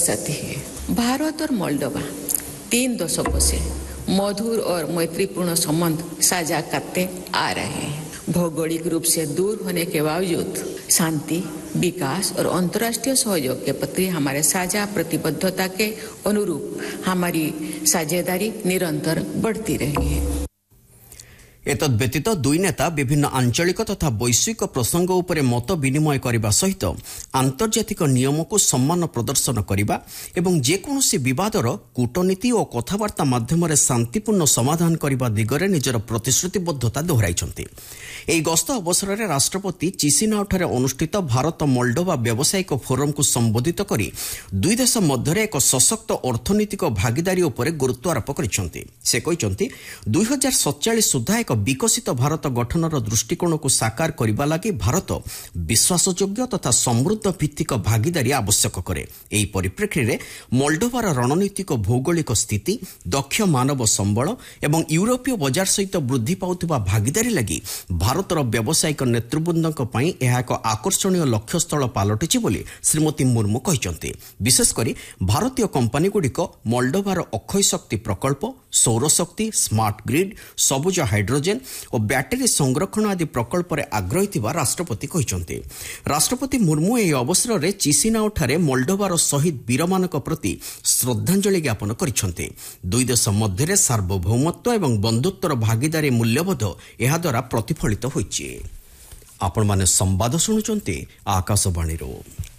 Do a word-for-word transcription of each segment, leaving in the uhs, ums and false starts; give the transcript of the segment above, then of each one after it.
दर्शाती है। भारत और मोल्डोवा तीन दशकों से मधुर और मैत्रीपूर्ण संबंध साझा करते आ रहे हैं। भौगोलिक रूप से दूर होने के बावजूद शांति, विकास और अंतर्राष्ट्रीय सहयोग के प्रति हमारे साझा प्रतिबद्धता के अनुरूप हमारी साझेदारी निरंतर बढ़ती रही है। एतद व्यतीत दुई नेता विभिन्न आंचलिक तथा वैश्विक प्रसंग उपरे मत विनिमय करने सहित आंतर्जातिक नियम को सम्मान प्रदर्शन करने एवं जेकोसी विवादर कूटनीति और कथबार्ता माध्यम शांतिपूर्ण समाधान करने दिगरे निजर प्रतिश्रुतिबद्धता दोहराइछन्ति। एही गस्त अवसर में राष्ट्रपति चिसिनाउଠାରେ अनुष्ठित भारत मोल्डोवा व्यावसायिक फोरम को संबोधित करी दुई देश मध्य एक सशक्त अर्थनैतिक भागीदारी उपरे गुरुत्वारोप करिसेंति। से कहिसेंति दुई हजार सतचालीस सुधा एक विकसित भारत गठनर दृष्टिकोण को साकार करने लगी भारत विश्वासयोग्य तथा समृद्ध भित्तिक भागीदारी आवश्यक करे। एही परिप्रेक्षी में मोल्डोवार रणनीतिक भौगोलिक स्थिति, दक्ष मानव संबल एवं यूरोपीय बजार सहित वृद्धि पाउथिबा भागीदारी लगी भारतर व्यावसायिक नेतृवृंदक पई एहा एक आकर्षणीय लक्ष्यस्थल पालटिछि बोली श्रीमती मुर्मू कहिसेंति। विशेषकर भारतीय कंपनी गुड़िक मोल्डोवार अक्षय शक्ति प्रकल्प, सौरशक्ति, स्मार्ट ग्रिड, सबुज हाइड्रोजेन और बैटेरी संरक्षण आदि प्रकल्प में आग्रही थिबा राष्ट्रपति कहिसेंति। राष्ट्रपति मुर्मू एही अवसर में चिसिनाउଠାରେ मोल्डोवार शहीद वीरमानक प्रति श्रद्धांजलि ज्ञापन करिसेंति। दुई देश मध्य सार्वभौमत्व एवं बंधुत्वर भागीदारी मूल्यबोध एहा द्वारा प्रतिफलित होइछि। आपण माने संवाद सुनुचंती आकाशवाणी रो।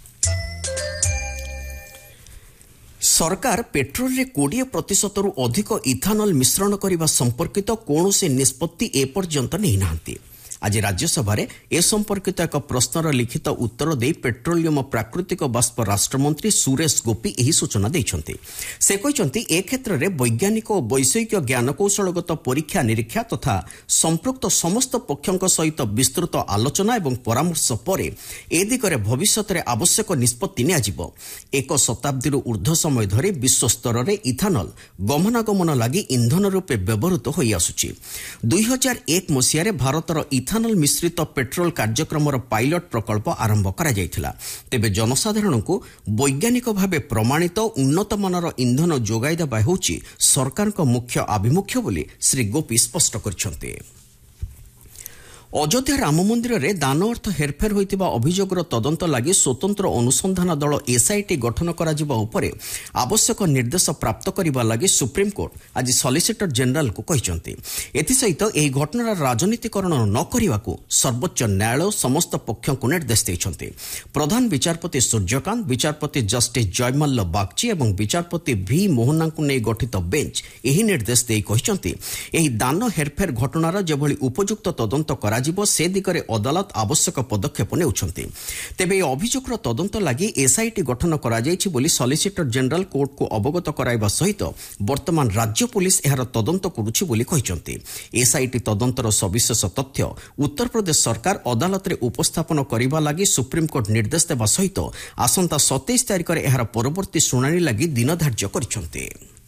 सरकार पेट्रोल रे बीस प्रतिशत रु अधिक इथानल मिश्रण करने संपर्कित कौनसी निष्पत्ति एपर्यंत नहीं नांती। आज राज्यसभा ए संपर्कित एक प्रश्नर लिखित उत्तर दे पेट्रोलियम प्राकृतिक बाष्प राष्ट्रमंत्री सुरेश गोपी यही सूचना देइछन्ति। से कहिसन्ति ए क्षेत्र में वैज्ञानिक और वैषयिक ज्ञानकौशलगत परीक्षा निरीक्षा तथा संपृक्त समस्त पक्षों सहित विस्तृत आलोचना एवं परामर्श पर ए दिगरे भविष्य में आवश्यक निष्पत्ति नियाजिबो। एक शताब्दी ऊर्ध्व समय धरी विश्व स्तर में इथानल गमनागमन लगी इंधन रूपे व्यवहृत होई आसुछि। दुई हजार एक मसीह भारतर इथानल मिश्रित पेट्रोल कार्यक्रम पायलट प्रकल्प आरंभ करा जायथिला। तेबे जनसाधारण को वैज्ञानिक भावे प्रमाणित उन्नत मानर इंधन जोगाई देबा होछि सरकार को मुख्य आभिमुख्य बोली श्री गोपी स्पष्ट करछन्ते। अयोध्या राम मंदिर में दान अर्थ हेरफेर होइतिबा अभियोगर तदंत लगी स्वतंत्र अनुसंधान दल एसआईटी गठन करा जिबा उपरे आवश्यक निर्देश प्राप्त करिबा लगी सुप्रीम कोर्ट आज सॉलिसिटर जनरल को कहिसन्ति। एथि सहित एही घटनार राजनीतिकरण न करिवाकू सर्वोच्च न्यायालय समस्त पक्षों को निर्देश दैछन्ति। प्रधान विचारपति सूर्यकांत, विचारपति जस्टिस जयमल्ल बागची एवं विचारपति भी मोहनांकु नै गठित बेंच एही निर्देश देई कहिसन्ति एही दान हेरफेर घटनार जेभଳି उपयुक्त तदंत करा से दिगरे अदालत आवश्यक पदक्षेप नेउछन्ति। तेबे अभियोगर तदंत लगी एसआईटी गठन करा जायछि बोली सॉलिसिटर जनरल कोर्ट को अवगत कराइबा सहित वर्तमान राज्य पुलिस एहार तदंत करुछि बोली कहिसन्ति। एसआईटी तदंतर सविशेष तथ्य उत्तर प्रदेश सरकार अदालत रे उपस्थापन करिबा लगी सुप्रीम कोर्ट निर्देश देबा सहित आसंता सत्ताईस तारिख रे एहार परवर्ती शुणाणी लगी दिन धार्य करिसन्ति।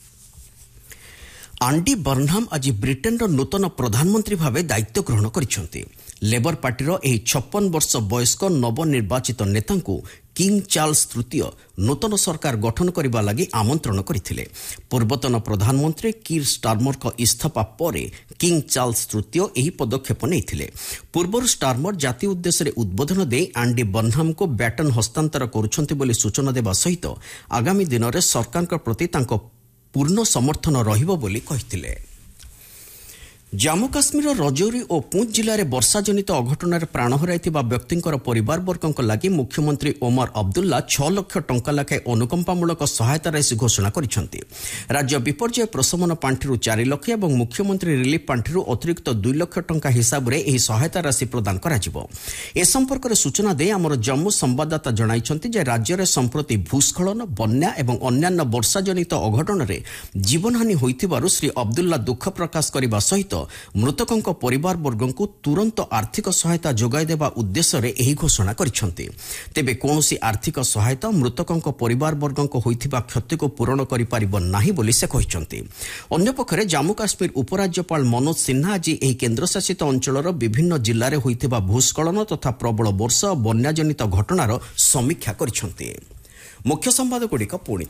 आंडी बर्नहाम आज ब्रिटेन नूतन प्रधानमंत्री भाव दायित्व ग्रहण करिसेंति। लेबर पार्टी एही छप्पन वर्ष वयस्क नवनिर्वाचित नेता किंग चार्ल्स तृतीय नूतन सरकार गठन करने लगी आमंत्रण करथिले। पूर्वतन प्रधानमंत्री कीर स्टारमर का इस्तीफा पर किंग चार्ल्स तृतीय एही पदक्षेप नेइथिले। पूर्वर स्टारमर जाति उद्देश्य उद्बोधन दे आंडी बर्नहाम को बैटन हस्तांतर करुछन्ति बोली सूचना देबा सहित आगामी दिन में सरकार के प्रति तांको पूर्ण समर्थन रहिबो बोली कहिथिले। जम्मू काश्मीर रजौरी और पुंछ जिले में वर्षा जनित अघटन प्राण हराइथिबा व्यक्तिंकर परिवारवर्गक लागि मुख्यमंत्री ओमर अब्दुल्ला छह लाख टंका लाखे अनुकंपामूलक सहायता राशि घोषणा करिसेंति। राज्य विपर्यय प्रशमन पांठिरु चार लाख एवं मुख्यमंत्री रिलीफ पांठिरु अतिरिक्त दुई लाख टंका हिसाब रे एही सहायता राशि प्रदान कराजिबो। ए संपर्क में सूचना दे आमर जम्मू संवाददाता जणाइछन्ति जे राज्य में संप्रति भूस्खलन, बन्या एवं अन्यान्य वर्षा जनित अघटन रे जीवनहानि होइथिबारु श्री अब्दुल्ला दुख प्रकाश करने सहित मृतकों परिवार वर्गों को तुरंत आर्थिक सहायता जोगाई देवा उद्देश्य रे एही घोषणा करिसेंति। तेबे कोनोसी आर्थिक सहायता मृतकों परिवार वर्गों को होइथिबा क्षति को पूरण करि पारिबो नाही बोली से कहिसेंति। अन्य पक्षरे जम्मू काश्मीर उपराज्यपाल मनोज सिन्हा आज एही केन्द्रशासित अंचलर विभिन्न जिल्ला रे होइथिबा भूस्खलन तथा प्रबल वर्षा बन्या जनित घटनार समीक्षा करिसेंति। मुख्य संवाद गुड़िक पुणी